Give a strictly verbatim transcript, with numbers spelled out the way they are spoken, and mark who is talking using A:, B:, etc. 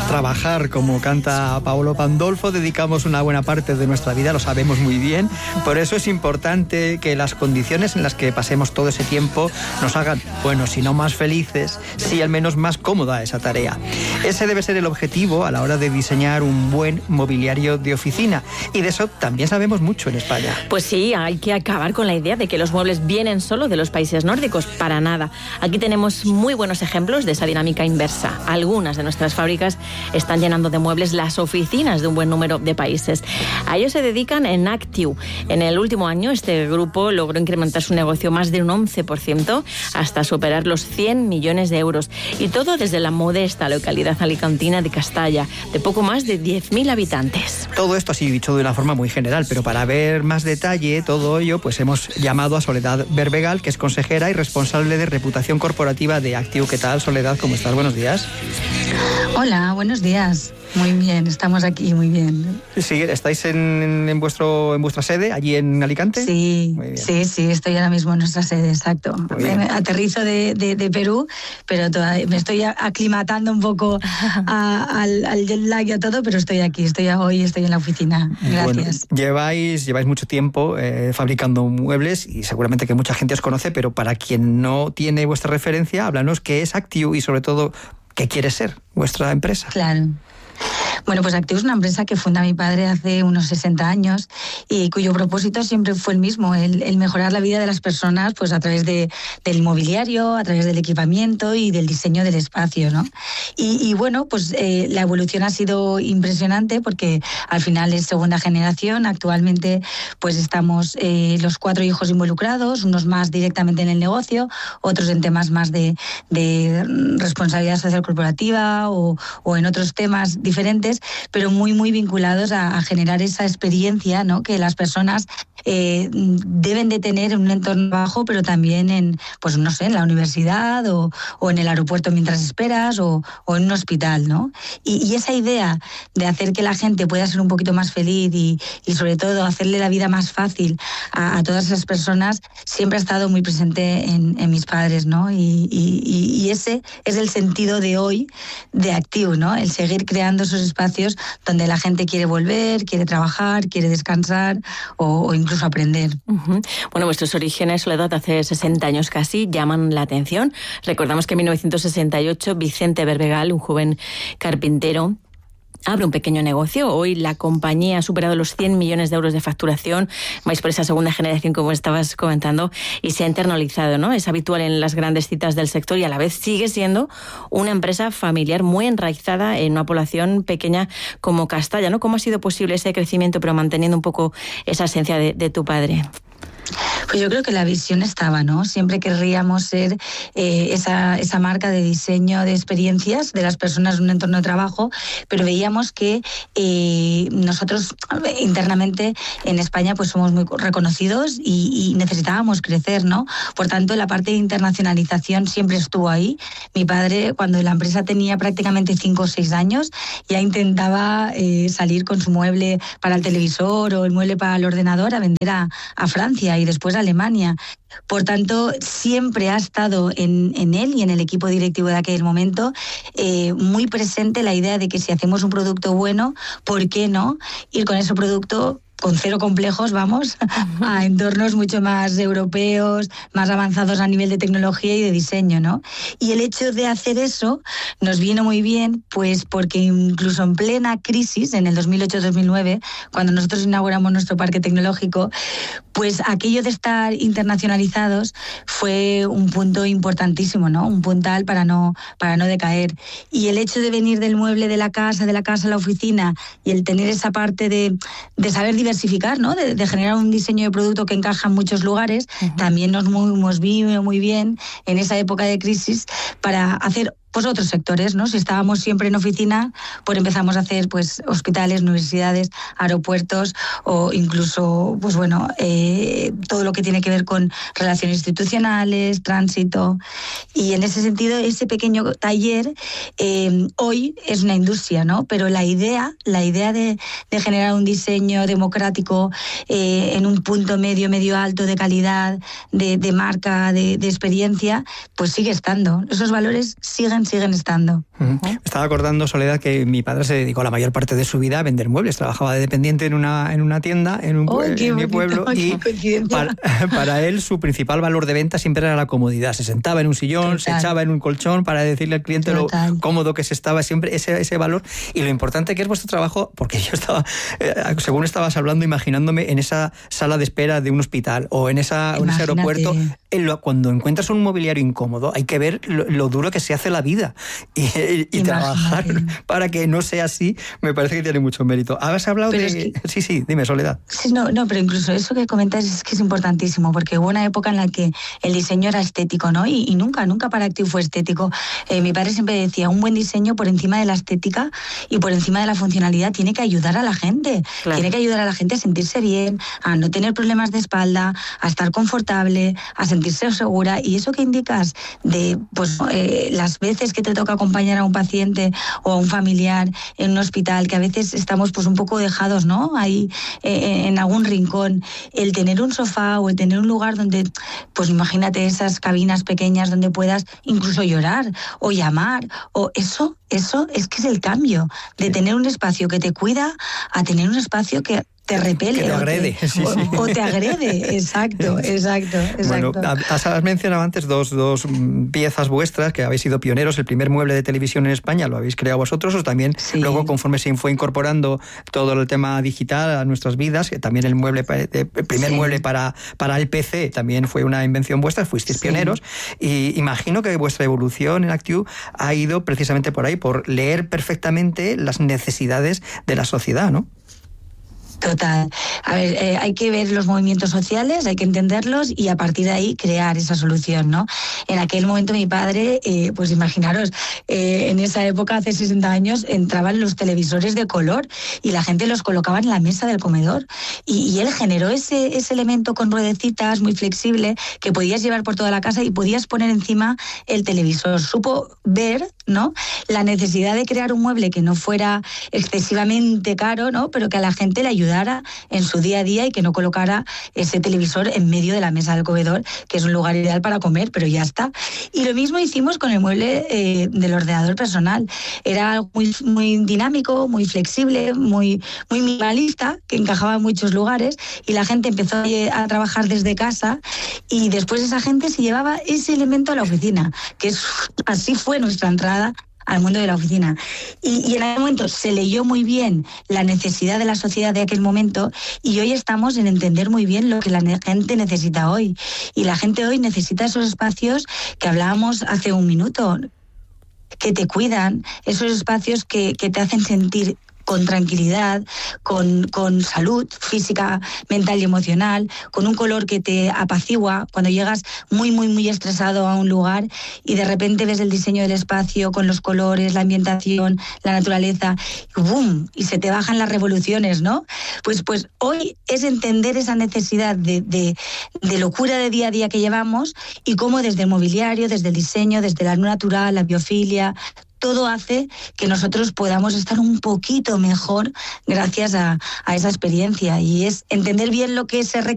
A: trabajar, como canta Paolo Pandolfo, dedicamos una buena parte de nuestra vida, lo sabemos muy bien. Por eso es importante que las condiciones en las que pasemos todo ese tiempo nos hagan, bueno, si no más felices, sí al menos más cómoda esa tarea. Ese debe ser el objetivo a la hora de diseñar un buen mobiliario de oficina. Y de eso también sabemos mucho en España.
B: Pues sí, hay que acabar con la idea de que los muebles vienen solo de los países nórdicos. Para nada. Aquí tenemos muy buenos ejemplos de esa dinámica inversa. Algunas de nuestras fábricas están llenando de muebles las oficinas de un buen número de países. A ello se dedican en Actiu. En el último año, este grupo logró incrementar su negocio más de un once por ciento hasta superar los cien millones de euros. Y todo desde la modesta localidad alicantina de Castalla, de poco más de diez mil habitantes.
A: Todo esto así dicho de una forma muy general, pero para ver más detalle todo ello, pues hemos llamado a Soledad Berbegal, que es consejera y responsable de reputación corporativa de Actiu. ¿Qué tal, Soledad? ¿Cómo estás? Buenos días.
C: Hola, buenos días. Muy bien, estamos aquí, muy bien.
A: Sí, ¿estáis en, en, vuestro, en vuestra sede, allí en Alicante?
C: Sí, sí, sí, estoy ahora mismo en nuestra sede, exacto. Aterrizo de, de, de Perú, pero todavía me estoy aclimatando un poco a, al, al jet lag y a todo, pero estoy aquí, estoy hoy, estoy en la oficina. Gracias.
A: Bueno, lleváis, lleváis mucho tiempo eh, fabricando muebles y seguramente que mucha gente os conoce, pero para quien no tiene vuestra referencia, háblanos qué es Actiu y sobre todo qué quiere ser vuestra empresa.
C: Claro. Bueno, pues Actiu es una empresa que funda mi padre hace unos sesenta años y cuyo propósito siempre fue el mismo, el, el mejorar la vida de las personas pues a través de, del mobiliario, a través del equipamiento y del diseño del espacio, ¿no? Y, y bueno, pues eh, la evolución ha sido impresionante porque al final es segunda generación. Actualmente pues estamos eh, los cuatro hijos involucrados, unos más directamente en el negocio, otros en temas más de, de responsabilidad social corporativa o, o en otros temas diferentes, pero muy, muy vinculados a, a generar esa experiencia, ¿no?, que las personas eh, deben de tener en un entorno bajo, pero también en, pues no sé, en la universidad o, o en el aeropuerto mientras esperas o, o en un hospital, ¿no? Y, y esa idea de hacer que la gente pueda ser un poquito más feliz y, y sobre todo hacerle la vida más fácil a, a todas esas personas siempre ha estado muy presente en, en mis padres, ¿no? Y, y, y ese es el sentido de hoy de Actiu, ¿no? El seguir creando esos espacios donde la gente quiere volver, quiere trabajar, quiere descansar o, o incluso aprender.
B: Uh-huh. Bueno, vuestros orígenes, Soledad, hace sesenta años casi, llaman la atención. Recordamos que en mil novecientos sesenta y ocho Vicente Berbegal, un joven carpintero, abre un pequeño negocio. Hoy la compañía ha superado los cien millones de euros de facturación. Vais por esa segunda generación, como estabas comentando, y se ha internalizado, ¿no? Es habitual en las grandes citas del sector y a la vez sigue siendo una empresa familiar muy enraizada en una población pequeña como Castalla, ¿no? ¿Cómo ha sido posible ese crecimiento, pero manteniendo un poco esa esencia de, de tu padre?
C: Pues yo creo que la visión estaba, ¿no? Siempre querríamos ser eh, esa, esa marca de diseño de experiencias de las personas en un entorno de trabajo, pero veíamos que eh, nosotros internamente en España pues somos muy reconocidos y, y necesitábamos crecer, ¿no? Por tanto, la parte de internacionalización siempre estuvo ahí. Mi padre, cuando la empresa tenía prácticamente cinco o seis años, ya intentaba eh, salir con su mueble para el televisor o el mueble para el ordenador a vender a, a Francia y después a Alemania. Por tanto, siempre ha estado en, en él y en el equipo directivo de aquel momento eh, muy presente la idea de que si hacemos un producto bueno, ¿por qué no ir con ese producto con cero complejos, vamos, a entornos mucho más europeos, más avanzados a nivel de tecnología y de diseño, ¿no? Y el hecho de hacer eso nos vino muy bien, pues porque incluso en plena crisis, en el dos mil ocho dos mil nueve, cuando nosotros inauguramos nuestro parque tecnológico, pues aquello de estar internacionalizados fue un punto importantísimo, ¿no? Un puntal para no, para no decaer. Y el hecho de venir del mueble de la casa, de la casa a la oficina, y el tener esa parte de, de saber diversificar, ¿no? De, de generar un diseño de producto que encaja en muchos lugares, uh-huh. También nos movimos muy bien en esa época de crisis para hacer pues otros sectores, ¿no? Si estábamos siempre en oficina, pues empezamos a hacer pues hospitales, universidades, aeropuertos o incluso, pues bueno, eh, todo lo que tiene que ver con relaciones institucionales, tránsito. Y en ese sentido, ese pequeño taller eh, hoy es una industria, ¿no? Pero la idea, la idea de, de generar un diseño democrático eh, en un punto medio, medio alto de calidad, de, de marca, de, de experiencia, pues sigue estando. Esos valores siguen siguen estando.
A: Uh-huh. Me estaba acordando, Soledad, que mi padre se dedicó la mayor parte de su vida a vender muebles. Trabajaba de dependiente en una, en una tienda en, un, oh, en mi pueblo y para, para él su principal valor de venta siempre era la comodidad. Se sentaba en un sillón, Total. se echaba en un colchón para decirle al cliente Total. lo cómodo que se estaba, siempre ese, ese valor y lo importante que es vuestro trabajo, porque yo estaba, eh, según estabas hablando, imaginándome en esa sala de espera de un hospital o en, esa, en ese aeropuerto, en lo, cuando encuentras un mobiliario incómodo hay que ver lo, lo duro que se hace la vida y, y, y trabajar para que no sea así, me parece que tiene mucho mérito. ¿Has hablado pero de...? Es que... Sí, sí, dime, Soledad.
C: Sí, no, no, pero incluso eso que comentas es que es importantísimo, porque hubo una época en la que el diseño era estético, ¿no? Y, y nunca, nunca para Actiu fue estético. Eh, mi padre siempre decía, un buen diseño por encima de la estética y por encima de la funcionalidad tiene que ayudar a la gente. Claro. Tiene que ayudar a la gente a sentirse bien, a no tener problemas de espalda, a estar confortable, a sentirse segura. Y eso que indicas de pues eh, las veces que te toca acompañar a un paciente o a un familiar en un hospital, que a veces estamos pues un poco dejados, ¿no? Ahí eh, en algún rincón, el tener un sofá o el tener un lugar donde, pues imagínate esas cabinas pequeñas donde puedas incluso llorar o llamar, o eso, eso es que es el cambio de tener un espacio que te cuida a tener un espacio que te repele.
A: Que te agrede.
C: O te,
A: sí,
C: o,
A: sí.
C: o te agrede, exacto, exacto, exacto.
A: Bueno, has mencionado antes dos, dos piezas vuestras que habéis sido pioneros. El primer mueble de televisión en España lo habéis creado vosotros, o también sí. luego conforme se fue incorporando todo el tema digital a nuestras vidas, que también el mueble, el primer sí. mueble para, para el P C también fue una invención vuestra, fuisteis sí. pioneros, y imagino que vuestra evolución en Actiu ha ido precisamente por ahí, por leer perfectamente las necesidades de la sociedad, ¿no?
C: Total. A ver, eh, hay que ver los movimientos sociales, hay que entenderlos y a partir de ahí crear esa solución, ¿no? En aquel momento mi padre, eh, pues imaginaros, eh, en esa época, hace sesenta años, entraban los televisores de color y la gente los colocaba en la mesa del comedor. Y, y él generó ese, ese elemento con ruedecitas muy flexible que podías llevar por toda la casa y podías poner encima el televisor. Supo ver, ¿no?, la necesidad de crear un mueble que no fuera excesivamente caro, ¿no?, pero que a la gente le ayudara en su día a día y que no colocara ese televisor en medio de la mesa del comedor, que es un lugar ideal para comer, pero ya está. Y lo mismo hicimos con el mueble eh, del ordenador personal. Era algo muy, muy dinámico, muy flexible, muy, muy minimalista, que encajaba en muchos lugares y la gente empezó a trabajar desde casa y después esa gente se llevaba ese elemento a la oficina, que es, así fue nuestra entrada al mundo de la oficina. Y, y en aquel momento se leyó muy bien la necesidad de la sociedad de aquel momento y hoy estamos en entender muy bien lo que la gente necesita hoy. Y la gente hoy necesita esos espacios que hablábamos hace un minuto, que te cuidan, esos espacios que, que te hacen sentir con tranquilidad, con, con salud física, mental y emocional, con un color que te apacigua cuando llegas muy, muy, muy estresado a un lugar y de repente ves el diseño del espacio con los colores, la ambientación, la naturaleza, y ¡boom! Y se te bajan las revoluciones, ¿no? Pues, pues hoy es entender esa necesidad de, de, de locura de día a día que llevamos y cómo desde el mobiliario, desde el diseño, desde la natural, la biofilia, todo hace que nosotros podamos estar un poquito mejor gracias a, a esa experiencia y es entender bien lo que se requiere